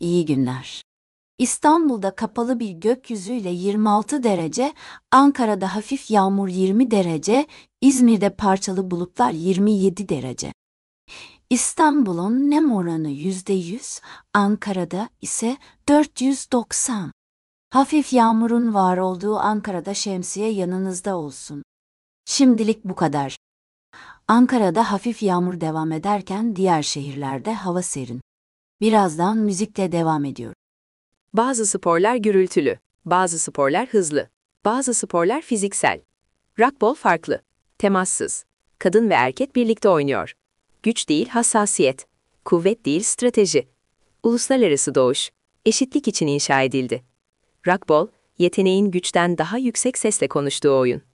İyi günler. İstanbul'da kapalı bir gökyüzüyle 26 derece, Ankara'da hafif yağmur 20 derece, İzmir'de parçalı bulutlar 27 derece. İstanbul'un nem oranı %100, Ankara'da ise 490. Hafif yağmurun var olduğu Ankara'da şemsiye yanınızda olsun. Şimdilik bu kadar. Ankara'da hafif yağmur devam ederken diğer şehirlerde hava serin. Birazdan müzikle devam ediyor. Bazı sporlar gürültülü, bazı sporlar hızlı, bazı sporlar fiziksel. Rockball farklı, temassız. Kadın ve erkek birlikte oynuyor. Güç değil hassasiyet, kuvvet değil strateji. Uluslararası doğuş, eşitlik için inşa edildi. Rockball, yeteneğin güçten daha yüksek sesle konuştuğu oyun.